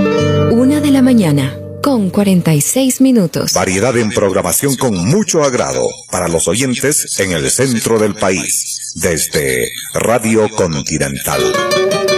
1:46 a.m. Variedad en programación con mucho agrado para los oyentes en el centro del país, desde Radio Continental.